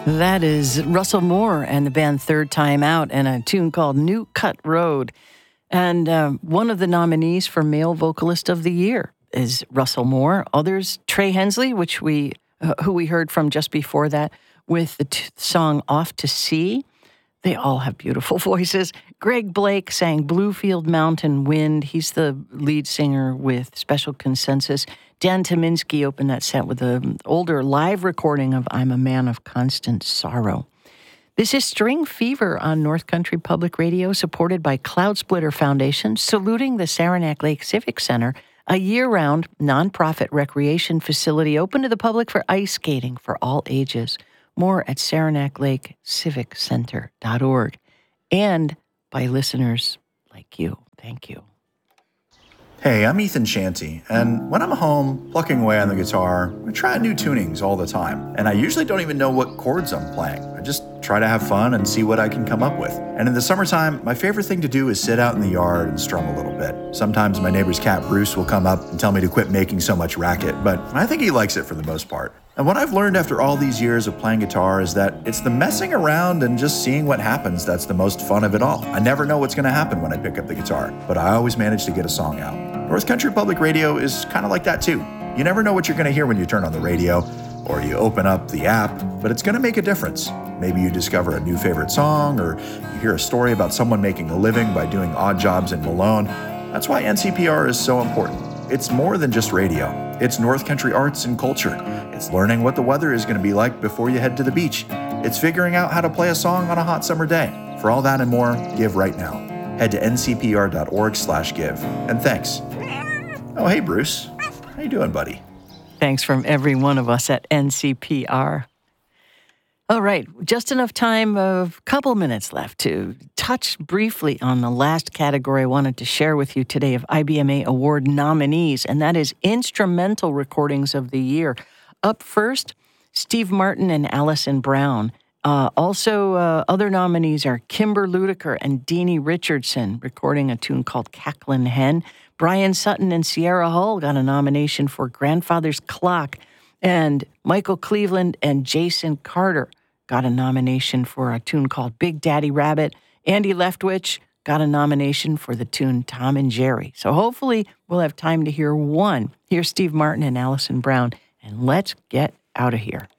That is Russell Moore and the band Third Time Out and a tune called New Cut Road. And one of the nominees for Male Vocalist of the Year is Russell Moore. Others, Trey Hensley, who we heard from just before that, with the song Off to Sea. They all have beautiful voices. Greg Blake sang Bluefield Mountain Wind. He's the lead singer with Special Consensus. Dan Tyminski opened that set with an older live recording of I'm a Man of Constant Sorrow. This is String Fever on North Country Public Radio, supported by Cloud Splitter Foundation, saluting the Saranac Lake Civic Center, a year-round nonprofit recreation facility open to the public for ice skating for all ages. More at SaranacLakeCivicCenter.org. And by listeners like you. Thank you. Hey, I'm Ethan Shanty, and when I'm home plucking away on the guitar, I try new tunings all the time, and I usually don't even know what chords I'm playing. I just try to have fun and see what I can come up with. And in the summertime, my favorite thing to do is sit out in the yard and strum a little bit. Sometimes my neighbor's cat Bruce will come up and tell me to quit making so much racket, but I think he likes it for the most part. And what I've learned after all these years of playing guitar is that it's the messing around and just seeing what happens that's the most fun of it all. I never know what's going to happen when I pick up the guitar, but I always manage to get a song out. North Country Public Radio is kind of like that too. You never know what you're going to hear when you turn on the radio or you open up the app, but it's going to make a difference. Maybe you discover a new favorite song, or you hear a story about someone making a living by doing odd jobs in Malone. That's why NCPR is so important. It's more than just radio. It's North Country arts and culture. It's learning what the weather is going to be like before you head to the beach. It's figuring out how to play a song on a hot summer day. For all that and more, give right now. Head to ncpr.org/give. And thanks. Oh, hey, Bruce. How you doing, buddy? Thanks from every one of us at NCPR. All right, just enough time, a couple minutes left to touch briefly on the last category I wanted to share with you today of IBMA Award nominees, and that is Instrumental Recordings of the Year. Up first, Steve Martin and Alison Brown. Other nominees are Kimber Ludiker and Deanie Richardson, recording a tune called Cacklin' Hen. Brian Sutton and Sierra Hull got a nomination for Grandfather's Clock. And Michael Cleveland and Jason Carter got a nomination for a tune called Big Daddy Rabbit. Andy Leftwich got a nomination for the tune Tom and Jerry. So hopefully we'll have time to hear one. Here's Steve Martin and Alison Brown. And let's get out of here.